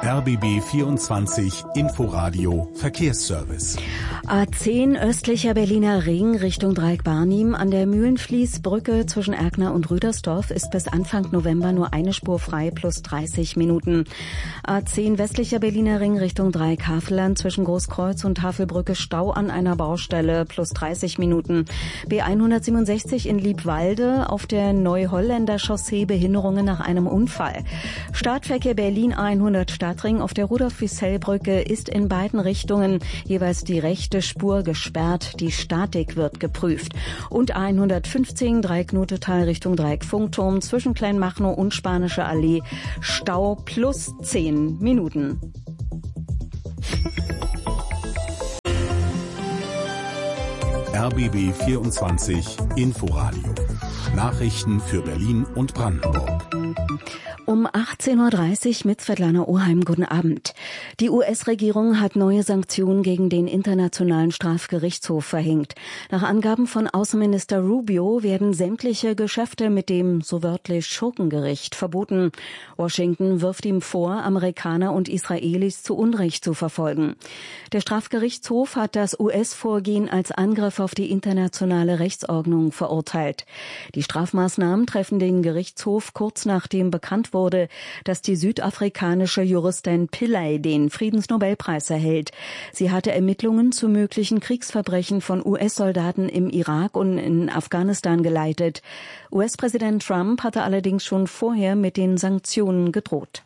RBB 24 Inforadio Verkehrsservice. A10 östlicher Berliner Ring Richtung Dreieck-Barnim an der Mühlenfließbrücke zwischen Erkner und Rüdersdorf ist bis Anfang November nur eine Spur frei plus 30 Minuten. A10 westlicher Berliner Ring Richtung Dreieck-Havelland zwischen Großkreuz und Havelbrücke Stau an einer Baustelle plus 30 Minuten. B167 in Liebwalde auf der Neuholländer Chaussee Behinderungen nach einem Unfall. Startverkehr Berlin 100 Stadtring auf der Rudolf-Wiesel-Brücke ist in beiden Richtungen jeweils die rechte Spur gesperrt. Die Statik wird geprüft. Und 115 Dreieck-Nutetal Richtung Dreieck-Funkturm zwischen Kleinmachnow und Spanische Allee. Stau plus 10 Minuten. RBB 24 Inforadio. Nachrichten für Berlin und Brandenburg. Um 18.30 Uhr mit Svetlana Oheim. Guten Abend. Die US-Regierung hat neue Sanktionen gegen den Internationalen Strafgerichtshof verhängt. Nach Angaben von Außenminister Rubio werden sämtliche Geschäfte mit dem, so wörtlich, Schurkengericht verboten. Washington wirft ihm vor, Amerikaner und Israelis zu Unrecht zu verfolgen. Der Strafgerichtshof hat das US-Vorgehen als Angriff auf die internationale Rechtsordnung verurteilt. Die Strafmaßnahmen treffen den Gerichtshof kurz nachdem bekannt wurde, dass die südafrikanische Juristin Pillay den Friedensnobelpreis erhält. Sie hatte Ermittlungen zu möglichen Kriegsverbrechen von US-Soldaten im Irak und in Afghanistan geleitet. US-Präsident Trump hatte allerdings schon vorher mit den Sanktionen gedroht.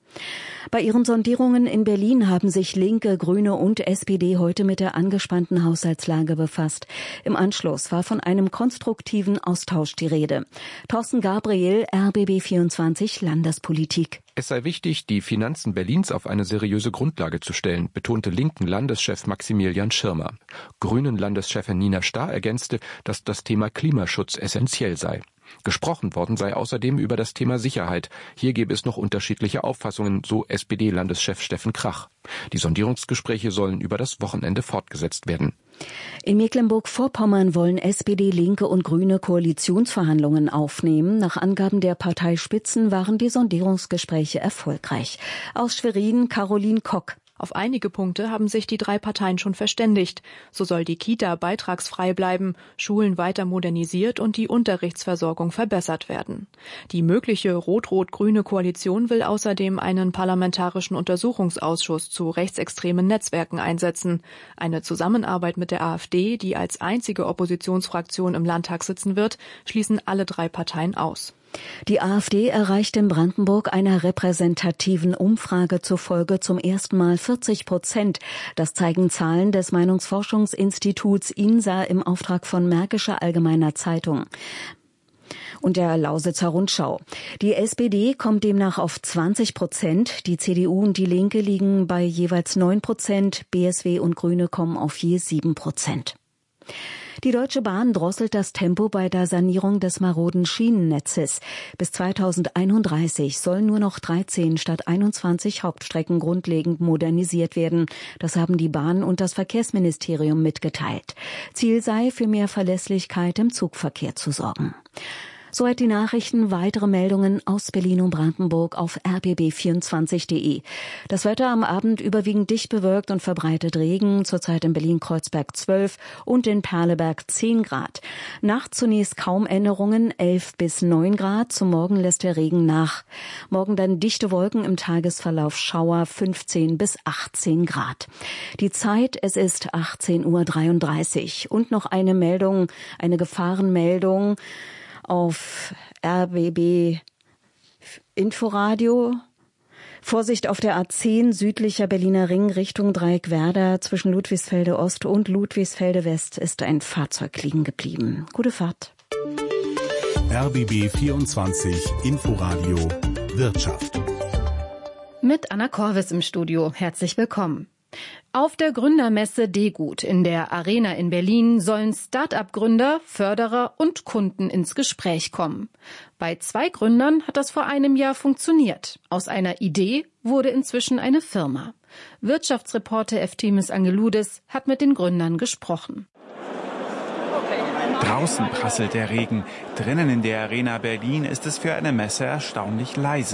Bei ihren Sondierungen in Berlin haben sich Linke, Grüne und SPD heute mit der angespannten Haushaltslage befasst. Im Anschluss war von einem konstruktiven Austausch die Rede. Thorsten Gabriel, RBB 24 Landespolitik. Es sei wichtig, die Finanzen Berlins auf eine seriöse Grundlage zu stellen, betonte linken Landeschef Maximilian Schirmer. Grünen Landeschefin Nina Starr ergänzte, dass das Thema Klimaschutz essentiell sei. Gesprochen worden sei außerdem über das Thema Sicherheit. Hier gebe es noch unterschiedliche Auffassungen, so SPD-Landeschef Steffen Krach. Die Sondierungsgespräche sollen über das Wochenende fortgesetzt werden. In Mecklenburg-Vorpommern wollen SPD, Linke und Grüne Koalitionsverhandlungen aufnehmen. Nach Angaben der Parteispitzen waren die Sondierungsgespräche erfolgreich. Aus Schwerin Caroline Kock. Auf einige Punkte haben sich die drei Parteien schon verständigt. So soll die Kita beitragsfrei bleiben, Schulen weiter modernisiert und die Unterrichtsversorgung verbessert werden. Die mögliche rot-rot-grüne Koalition will außerdem einen parlamentarischen Untersuchungsausschuss zu rechtsextremen Netzwerken einsetzen. Eine Zusammenarbeit mit der AfD, die als einzige Oppositionsfraktion im Landtag sitzen wird, schließen alle drei Parteien aus. Die AfD erreicht in Brandenburg einer repräsentativen Umfrage zufolge zum ersten Mal 40%. Das zeigen Zahlen des Meinungsforschungsinstituts INSA im Auftrag von Märkische Allgemeiner Zeitung und der Lausitzer Rundschau. Die SPD kommt demnach auf 20%, die CDU und die Linke liegen bei jeweils 9%, BSW und Grüne kommen auf je 7%. Die Deutsche Bahn drosselt das Tempo bei der Sanierung des maroden Schienennetzes. Bis 2031 sollen nur noch 13 statt 21 Hauptstrecken grundlegend modernisiert werden. Das haben die Bahn und das Verkehrsministerium mitgeteilt. Ziel sei, für mehr Verlässlichkeit im Zugverkehr zu sorgen. Soweit die Nachrichten. Weitere Meldungen aus Berlin und Brandenburg auf rbb24.de. Das Wetter am Abend überwiegend dicht bewölkt und verbreitet Regen. Zurzeit in Berlin-Kreuzberg 12 und in Perleberg 10 Grad. Nachts zunächst kaum Änderungen, 11 bis 9 Grad. Zum Morgen lässt der Regen nach. Morgen dann dichte Wolken, im Tagesverlauf Schauer, 15 bis 18 Grad. Die Zeit, es ist 18.33 Uhr. Und noch eine Meldung, eine Gefahrenmeldung auf RBB Inforadio. Vorsicht auf der A10 südlicher Berliner Ring Richtung Dreieck-Werder. Zwischen Ludwigsfelde Ost und Ludwigsfelde West ist ein Fahrzeug liegen geblieben. Gute Fahrt. RBB 24 Inforadio Wirtschaft. Mit Anna Korvis im Studio. Herzlich willkommen. Auf der Gründermesse DEGUT in der Arena in Berlin sollen Start-up-Gründer, Förderer und Kunden ins Gespräch kommen. Bei 2 Gründern hat das vor einem Jahr funktioniert. Aus einer Idee wurde inzwischen eine Firma. Wirtschaftsreporter Eftimis Angeloudis hat mit den Gründern gesprochen. Draußen prasselt der Regen. Drinnen in der Arena Berlin ist es für eine Messe erstaunlich leise.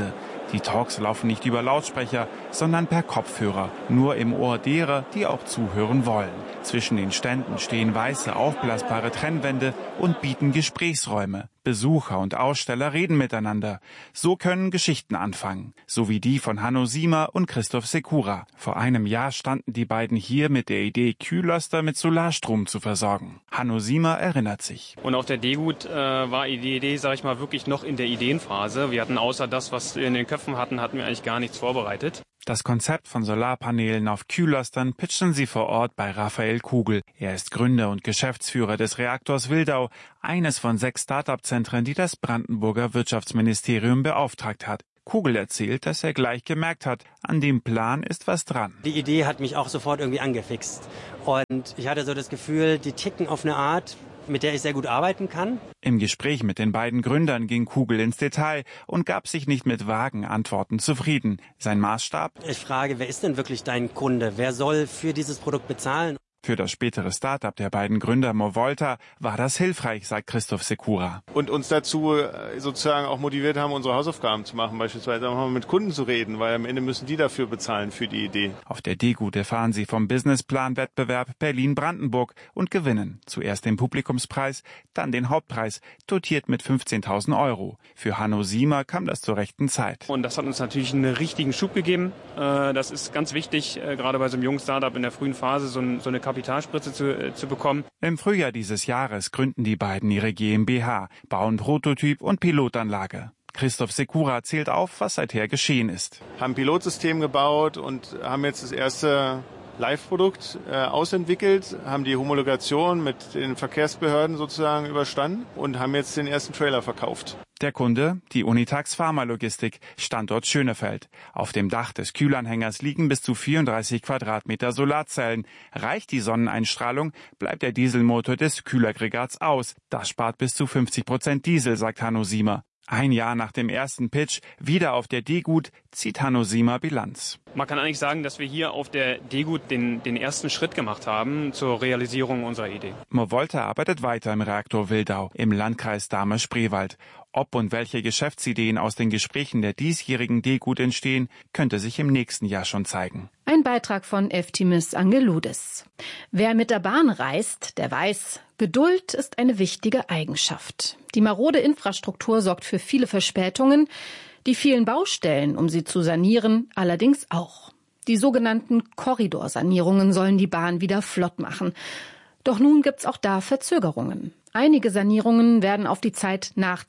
Die Talks laufen nicht über Lautsprecher, sondern per Kopfhörer, nur im Ohr derer, die auch zuhören wollen. Zwischen den Ständen stehen weiße, aufblasbare Trennwände und bieten Gesprächsräume. Besucher und Aussteller reden miteinander. So können Geschichten anfangen, so wie die von Hanno Siemer und Christoph Sekura. Vor einem Jahr standen die beiden hier mit der Idee, Kühlöster mit Solarstrom zu versorgen. Hanno Siemer erinnert sich. Und auf der D-Gut war die Idee, sage ich mal, wirklich noch in der Ideenphase. Wir hatten außer das, was wir in den Köpfen hatten, wir eigentlich gar nichts vorbereitet. Das Konzept von Solarpanelen auf Kühlöstern pitchen sie vor Ort bei Raphael Kugel. Er ist Gründer und Geschäftsführer des Reaktors Wildau, eines von 6 Start-up-Zentren, die das Brandenburger Wirtschaftsministerium beauftragt hat. Kugel erzählt, dass er gleich gemerkt hat, an dem Plan ist was dran. Die Idee hat mich auch sofort irgendwie angefixt. Und ich hatte so das Gefühl, die ticken auf eine Art, mit der ich sehr gut arbeiten kann. Im Gespräch mit den beiden Gründern ging Kugel ins Detail und gab sich nicht mit vagen Antworten zufrieden. Sein Maßstab? Ich frage, wer ist denn wirklich dein Kunde? Wer soll für dieses Produkt bezahlen? Für das spätere Start-up der beiden Gründer Movolta war das hilfreich, sagt Christoph Sekura. Und uns dazu sozusagen auch motiviert haben, unsere Hausaufgaben zu machen, beispielsweise auch mal mit Kunden zu reden, weil am Ende müssen die dafür bezahlen für die Idee. Auf der D-Gut erfahren sie vom Businessplan-Wettbewerb Berlin-Brandenburg und gewinnen zuerst den Publikumspreis, dann den Hauptpreis, dotiert mit 15.000 €. Für Hanno Siemer kam das zur rechten Zeit. Und das hat uns natürlich einen richtigen Schub gegeben. Das ist ganz wichtig, gerade bei so einem jungen Startup in der frühen Phase so eine Kapitalspritze zu bekommen. Im Frühjahr dieses Jahres gründen die beiden ihre GmbH, bauen Prototyp und Pilotanlage. Christoph Sekura zählt auf, was seither geschehen ist. Haben ein Pilotsystem gebaut und haben jetzt das erste Live-Produkt ausentwickelt, haben die Homologation mit den Verkehrsbehörden sozusagen überstanden und haben jetzt den ersten Trailer verkauft. Der Kunde, die Unitax Pharmalogistik, Standort Schönefeld. Auf dem Dach des Kühlanhängers liegen bis zu 34 Quadratmeter Solarzellen. Reicht die Sonneneinstrahlung, bleibt der Dieselmotor des Kühlaggregats aus. Das spart bis zu 50% Diesel, sagt Hanno Siemer. Ein Jahr nach dem ersten Pitch, wieder auf der D-Gut, zieht Hanno Siemer Bilanz. Man kann eigentlich sagen, dass wir hier auf der D-Gut den ersten Schritt gemacht haben zur Realisierung unserer Idee. Movolta arbeitet weiter im Reaktor Wildau im Landkreis Dahme-Spreewald. Ob und welche Geschäftsideen aus den Gesprächen der diesjährigen D-Gut entstehen, könnte sich im nächsten Jahr schon zeigen. Ein Beitrag von Eftimis Angeloudis. Wer mit der Bahn reist, der weiß, Geduld ist eine wichtige Eigenschaft. Die marode Infrastruktur sorgt für viele Verspätungen, die vielen Baustellen, um sie zu sanieren, allerdings auch. Die sogenannten Korridorsanierungen sollen die Bahn wieder flott machen. Doch nun gibt's auch da Verzögerungen. Einige Sanierungen werden auf die Zeit nach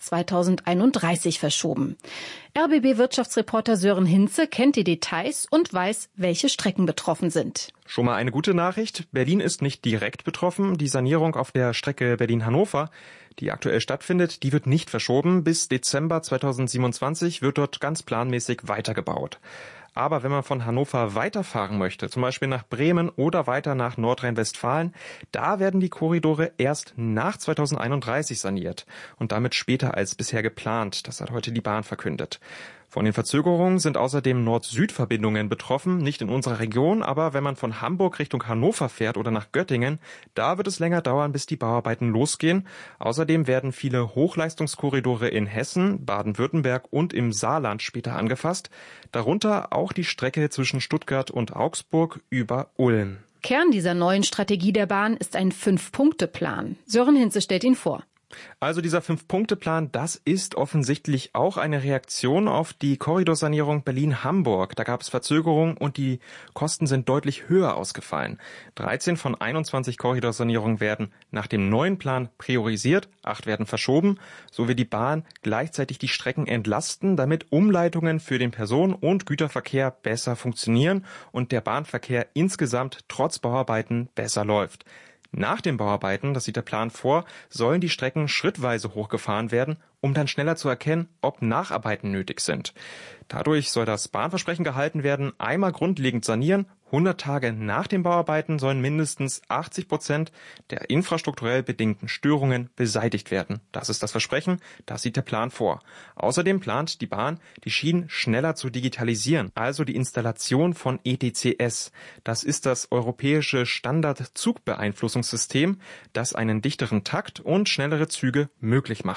2031 verschoben. RBB-Wirtschaftsreporter Sören Hinze kennt die Details und weiß, welche Strecken betroffen sind. Schon mal eine gute Nachricht. Berlin ist nicht direkt betroffen. Die Sanierung auf der Strecke Berlin-Hannover, die aktuell stattfindet, die wird nicht verschoben. Bis Dezember 2027 wird dort ganz planmäßig weitergebaut. Aber wenn man von Hannover weiterfahren möchte, zum Beispiel nach Bremen oder weiter nach Nordrhein-Westfalen, da werden die Korridore erst nach 2031 saniert und damit später als bisher geplant. Das hat heute die Bahn verkündet. Von den Verzögerungen sind außerdem Nord-Süd-Verbindungen betroffen, nicht in unserer Region, aber wenn man von Hamburg Richtung Hannover fährt oder nach Göttingen, da wird es länger dauern, bis die Bauarbeiten losgehen. Außerdem werden viele Hochleistungskorridore in Hessen, Baden-Württemberg und im Saarland später angefasst, darunter auch die Strecke zwischen Stuttgart und Augsburg über Ulm. Kern dieser neuen Strategie der Bahn ist ein 5-Punkte-Plan. Sören Hinze stellt ihn vor. Also dieser 5-Punkte-Plan, das ist offensichtlich auch eine Reaktion auf die Korridorsanierung Berlin-Hamburg. Da gab es Verzögerungen und die Kosten sind deutlich höher ausgefallen. 13 von 21 Korridorsanierungen werden nach dem neuen Plan priorisiert, 8 werden verschoben. So will die Bahn gleichzeitig die Strecken entlasten, damit Umleitungen für den Personen- und Güterverkehr besser funktionieren und der Bahnverkehr insgesamt trotz Bauarbeiten besser läuft. Nach den Bauarbeiten, das sieht der Plan vor, sollen die Strecken schrittweise hochgefahren werden, um dann schneller zu erkennen, ob Nacharbeiten nötig sind. Dadurch soll das Bahnversprechen gehalten werden, einmal grundlegend sanieren. 100 Tage nach den Bauarbeiten sollen mindestens 80% der infrastrukturell bedingten Störungen beseitigt werden. Das ist das Versprechen, das sieht der Plan vor. Außerdem plant die Bahn, die Schienen schneller zu digitalisieren, also die Installation von ETCS. Das ist das europäische Standardzugbeeinflussungssystem, das einen dichteren Takt und schnellere Züge möglich macht.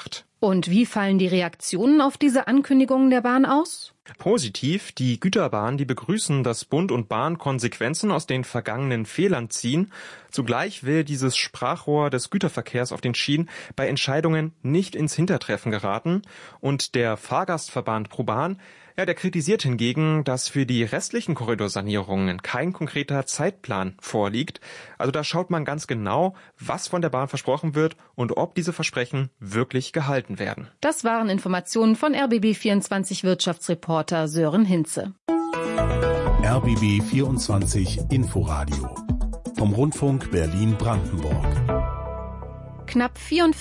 Und wie fallen die Reaktionen auf diese Ankündigungen der Bahn aus? Positiv. Die Güterbahn, die begrüßen, dass Bund und Bahn Konsequenzen aus den vergangenen Fehlern ziehen. Zugleich will dieses Sprachrohr des Güterverkehrs auf den Schienen bei Entscheidungen nicht ins Hintertreffen geraten. Und der Fahrgastverband ProBahn, der kritisiert hingegen, dass für die restlichen Korridorsanierungen kein konkreter Zeitplan vorliegt. Also da schaut man ganz genau, was von der Bahn versprochen wird und ob diese Versprechen wirklich gehalten werden. Das waren Informationen von RBB24 Wirtschaftsreporter Sören Hinze. RBB24 Inforadio vom Rundfunk Berlin-Brandenburg. Knapp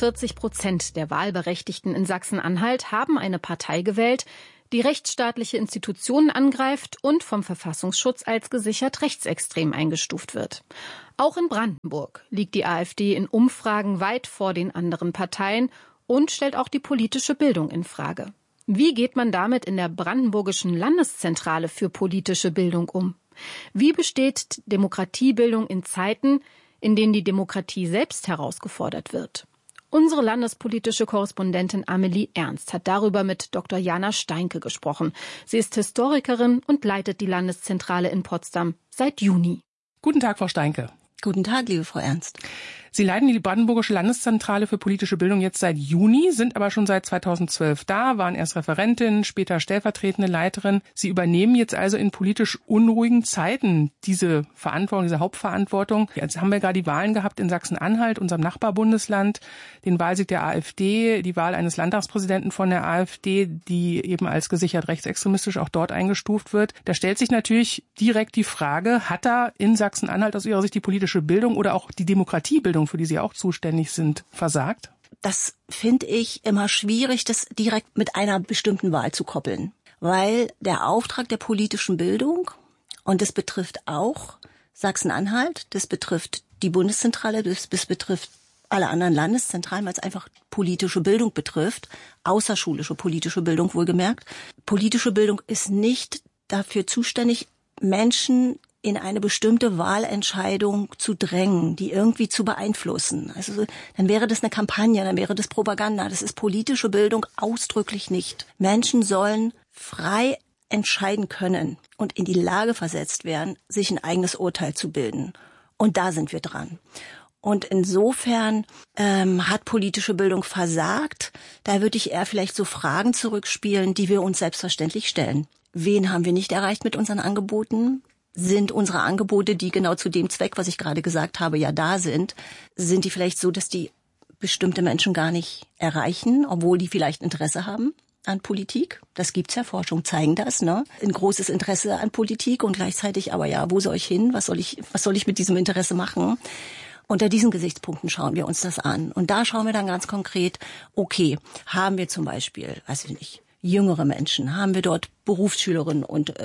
44% der Wahlberechtigten in Sachsen-Anhalt haben eine Partei gewählt, die rechtsstaatliche Institutionen angreift und vom Verfassungsschutz als gesichert rechtsextrem eingestuft wird. Auch in Brandenburg liegt die AfD in Umfragen weit vor den anderen Parteien und stellt auch die politische Bildung in Frage. Wie geht man damit in der Brandenburgischen Landeszentrale für politische Bildung um? Wie besteht Demokratiebildung in Zeiten, in denen die Demokratie selbst herausgefordert wird? Unsere landespolitische Korrespondentin Amelie Ernst hat darüber mit Dr. Jana Steinke gesprochen. Sie ist Historikerin und leitet die Landeszentrale in Potsdam seit Juni. Guten Tag, Frau Steinke. Guten Tag, liebe Frau Ernst. Sie leiten die Brandenburgische Landeszentrale für politische Bildung jetzt seit Juni, sind aber schon seit 2012 da, waren erst Referentin, später stellvertretende Leiterin. Sie übernehmen jetzt also in politisch unruhigen Zeiten diese Verantwortung, diese Hauptverantwortung. Jetzt haben wir gerade die Wahlen gehabt in Sachsen-Anhalt, unserem Nachbarbundesland, den Wahlsieg der AfD, die Wahl eines Landtagspräsidenten von der AfD, die eben als gesichert rechtsextremistisch auch dort eingestuft wird. Da stellt sich natürlich direkt die Frage, hat da in Sachsen-Anhalt aus Ihrer Sicht die politische Bildung oder auch die Demokratiebildung, für die Sie auch zuständig sind, versagt? Das finde ich immer schwierig, das direkt mit einer bestimmten Wahl zu koppeln. Weil der Auftrag der politischen Bildung, und das betrifft auch Sachsen-Anhalt, das betrifft die Bundeszentrale, das betrifft alle anderen Landeszentralen, weil es einfach politische Bildung betrifft, außerschulische politische Bildung wohlgemerkt. Politische Bildung ist nicht dafür zuständig, Menschen in eine bestimmte Wahlentscheidung zu drängen, die irgendwie zu beeinflussen. Also dann wäre das eine Kampagne, dann wäre das Propaganda. Das ist politische Bildung ausdrücklich nicht. Menschen sollen frei entscheiden können und in die Lage versetzt werden, sich ein eigenes Urteil zu bilden. Und da sind wir dran. Und insofern hat politische Bildung versagt. Da würde ich eher vielleicht so Fragen zurückspielen, die wir uns selbstverständlich stellen. Wen haben wir nicht erreicht mit unseren Angeboten? Sind unsere Angebote, die genau zu dem Zweck, was ich gerade gesagt habe, ja da sind die vielleicht so, dass die bestimmte Menschen gar nicht erreichen, obwohl die vielleicht Interesse haben an Politik? Das gibt's ja, Forschung zeigen das, ne? Ein großes Interesse an Politik und gleichzeitig aber ja, wo soll ich hin? Was soll ich mit diesem Interesse machen? Unter diesen Gesichtspunkten schauen wir uns das an. Und da schauen wir dann ganz konkret, okay, haben wir zum Beispiel, weiß ich nicht, jüngere Menschen, haben wir dort Berufsschülerinnen und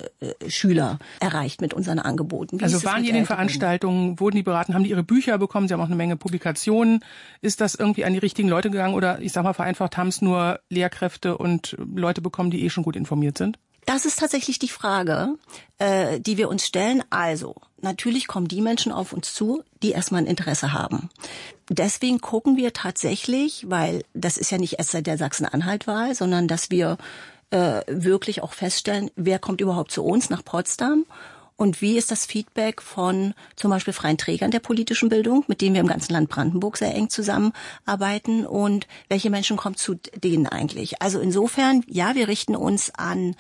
Schüler erreicht mit unseren Angeboten. Also waren die in den Veranstaltungen, wurden die beraten, haben die ihre Bücher bekommen, sie haben auch eine Menge Publikationen. Ist das irgendwie an die richtigen Leute gegangen oder, ich sag mal vereinfacht, haben es nur Lehrkräfte und Leute bekommen, die schon gut informiert sind? Das ist tatsächlich die Frage, die wir uns stellen. Also, natürlich kommen die Menschen auf uns zu, die erstmal ein Interesse haben. Deswegen gucken wir tatsächlich, weil das ist ja nicht erst seit der Sachsen-Anhalt-Wahl, sondern dass wir wirklich auch feststellen, wer kommt überhaupt zu uns nach Potsdam und wie ist das Feedback von zum Beispiel freien Trägern der politischen Bildung, mit denen wir im ganzen Land Brandenburg sehr eng zusammenarbeiten und welche Menschen kommen zu denen eigentlich. Also insofern, ja, wir richten uns an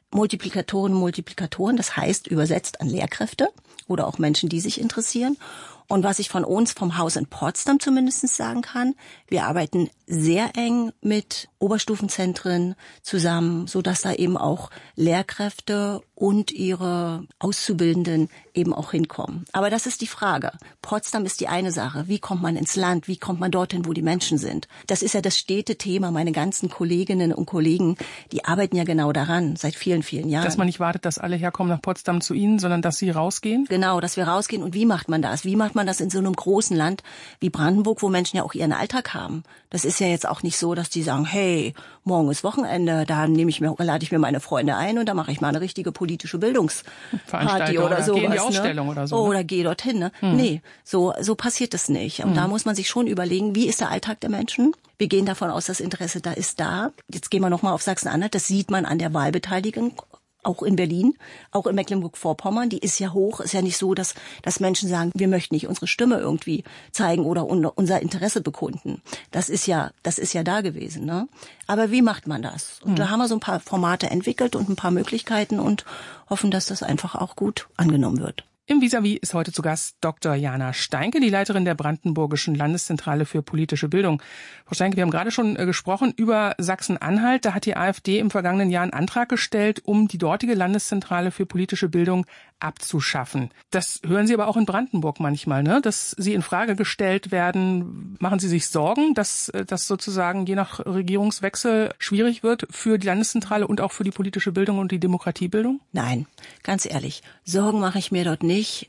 Multiplikatoren, das heißt übersetzt an Lehrkräfte oder auch Menschen, die sich interessieren. Und was ich von uns, vom Haus in Potsdam zumindest sagen kann, wir arbeiten sehr eng mit Oberstufenzentren zusammen, so dass da eben auch Lehrkräfte und ihre Auszubildenden eben auch hinkommen. Aber das ist die Frage. Potsdam ist die eine Sache. Wie kommt man ins Land? Wie kommt man dorthin, wo die Menschen sind? Das ist ja das stete Thema. Meine ganzen Kolleginnen und Kollegen, die arbeiten ja genau daran, seit vielen, vielen Jahren. Dass man nicht wartet, dass alle herkommen nach Potsdam zu Ihnen, sondern dass Sie rausgehen? Genau, dass wir rausgehen. Und wie macht man das? Wie macht man das in so einem großen Land wie Brandenburg, wo Menschen ja auch ihren Alltag haben? Das ist ja jetzt auch nicht so, dass die sagen, hey, morgen ist Wochenende, da lade ich mir meine Freunde ein und da mache ich mal eine richtige politische Bildungsparty oder sowas. Geh in die Ausstellung oder so. Oder geh dorthin. Ne? Nee, so passiert das nicht. Und da muss man sich schon überlegen, wie ist der Alltag der Menschen? Wir gehen davon aus, das Interesse da ist da. Jetzt gehen wir nochmal auf Sachsen-Anhalt. Das sieht man an der Wahlbeteiligung. Auch in Berlin, auch in Mecklenburg-Vorpommern, die ist ja hoch. Ist ja nicht so, dass Menschen sagen, wir möchten nicht unsere Stimme irgendwie zeigen oder unser Interesse bekunden. Das ist ja da gewesen, ne? Aber wie macht man das? Und da haben wir so ein paar Formate entwickelt und ein paar Möglichkeiten und hoffen, dass das einfach auch gut angenommen wird. Im Vis-à-vis ist heute zu Gast Dr. Jana Steinke, die Leiterin der Brandenburgischen Landeszentrale für politische Bildung. Frau Steinke, wir haben gerade schon gesprochen über Sachsen-Anhalt. Da hat die AfD im vergangenen Jahr einen Antrag gestellt, um die dortige Landeszentrale für politische Bildung abzuschaffen. Das hören Sie aber auch in Brandenburg manchmal, ne? Dass Sie in Frage gestellt werden. Machen Sie sich Sorgen, dass das sozusagen je nach Regierungswechsel schwierig wird für die Landeszentrale und auch für die politische Bildung und die Demokratiebildung? Nein, ganz ehrlich, Sorgen mache ich mir dort nicht,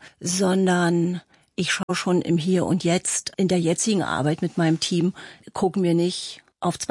sondern ich schaue schon im Hier und Jetzt, in der jetzigen Arbeit mit meinem Team, gucken wir nicht auf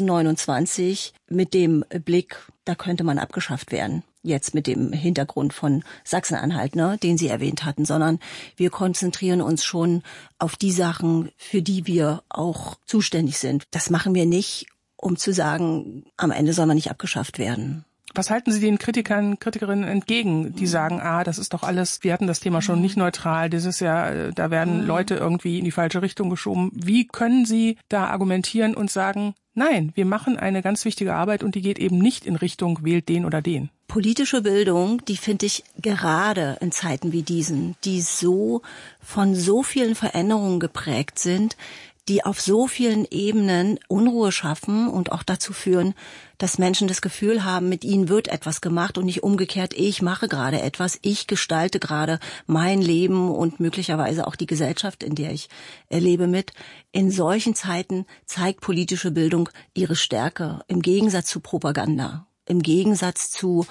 2029 mit dem Blick, da könnte man abgeschafft werden. Jetzt mit dem Hintergrund von Sachsen-Anhalt, ne, den Sie erwähnt hatten, sondern wir konzentrieren uns schon auf die Sachen, für die wir auch zuständig sind. Das machen wir nicht, um zu sagen, am Ende soll man nicht abgeschafft werden. Was halten Sie den Kritikerinnen entgegen, die sagen, das ist doch alles, wir hatten das Thema schon nicht neutral, dieses Jahr, da werden Leute irgendwie in die falsche Richtung geschoben. Wie können Sie da argumentieren und sagen, nein, wir machen eine ganz wichtige Arbeit und die geht eben nicht in Richtung wählt den oder den? Politische Bildung, die finde ich gerade in Zeiten wie diesen, die so von so vielen Veränderungen geprägt sind, die auf so vielen Ebenen Unruhe schaffen und auch dazu führen, dass Menschen das Gefühl haben, mit ihnen wird etwas gemacht und nicht umgekehrt, ich mache gerade etwas, ich gestalte gerade mein Leben und möglicherweise auch die Gesellschaft, in der ich lebe mit. In solchen Zeiten zeigt politische Bildung ihre Stärke im Gegensatz zu Propaganda. Im Gegensatz zu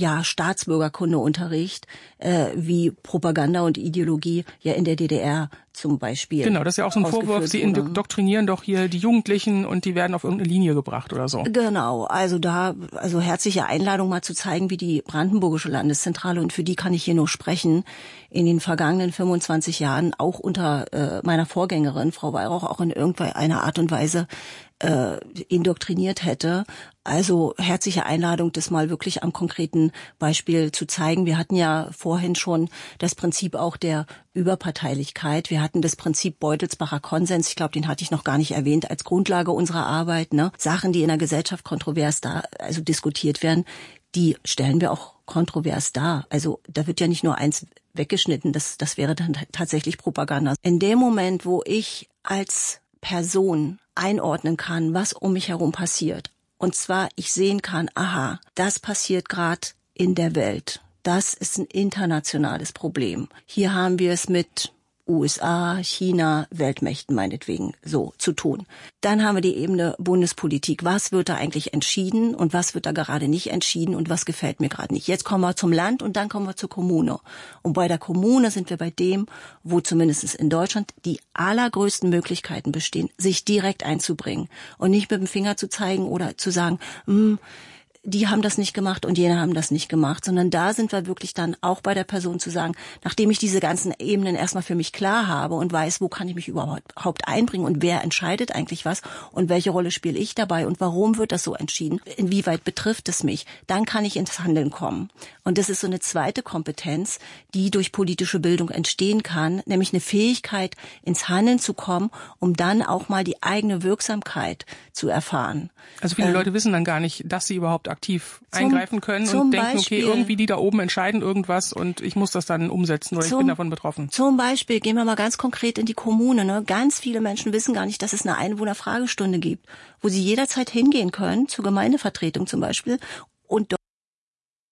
Staatsbürgerkundeunterricht, wie Propaganda und Ideologie ja in der DDR zum Beispiel. Genau, das ist ja auch so ein Vorwurf, Sie indoktrinieren doch hier die Jugendlichen und die werden auf irgendeine Linie gebracht oder so. Genau, also herzliche Einladung mal zu zeigen, wie die Brandenburgische Landeszentrale, und für die kann ich hier nur sprechen, in den vergangenen 25 Jahren auch unter meiner Vorgängerin, Frau Weihrauch, auch in irgendeiner Art und Weise indoktriniert hätte. Also herzliche Einladung, das mal wirklich am konkreten Beispiel zu zeigen. Wir hatten ja vorhin schon das Prinzip auch der Überparteilichkeit. Wir hatten das Prinzip Beutelsbacher Konsens, ich glaube, den hatte ich noch gar nicht erwähnt, als Grundlage unserer Arbeit. Ne? Sachen, die in der Gesellschaft kontrovers diskutiert werden, die stellen wir auch kontrovers dar. Also da wird ja nicht nur eins weggeschnitten, das wäre dann tatsächlich Propaganda. In dem Moment, wo ich als Person einordnen kann, was um mich herum passiert, und zwar ich sehen kann, das passiert gerade in der Welt. Das ist ein internationales Problem. Hier haben wir es mit USA, China, Weltmächten meinetwegen so zu tun. Dann haben wir die Ebene Bundespolitik. Was wird da eigentlich entschieden und was wird da gerade nicht entschieden und was gefällt mir gerade nicht? Jetzt kommen wir zum Land und dann kommen wir zur Kommune. Und bei der Kommune sind wir bei dem, wo zumindest in Deutschland die allergrößten Möglichkeiten bestehen, sich direkt einzubringen und nicht mit dem Finger zu zeigen oder zu sagen, die haben das nicht gemacht und jene haben das nicht gemacht, sondern da sind wir wirklich dann auch bei der Person zu sagen, nachdem ich diese ganzen Ebenen erstmal für mich klar habe und weiß, wo kann ich mich überhaupt einbringen und wer entscheidet eigentlich was und welche Rolle spiele ich dabei und warum wird das so entschieden, inwieweit betrifft es mich, dann kann ich ins Handeln kommen. Und das ist so eine zweite Kompetenz, die durch politische Bildung entstehen kann, nämlich eine Fähigkeit, ins Handeln zu kommen, um dann auch mal die eigene Wirksamkeit zu erfahren. Also viele Leute wissen dann gar nicht, dass sie überhaupt aktiv eingreifen können und denken, okay, irgendwie die da oben entscheiden irgendwas und ich muss das dann umsetzen oder ich bin davon betroffen. Zum Beispiel, gehen wir mal ganz konkret in die Kommune. Ne? Ganz viele Menschen wissen gar nicht, dass es eine Einwohnerfragestunde gibt, wo sie jederzeit hingehen können, zur Gemeindevertretung zum Beispiel, und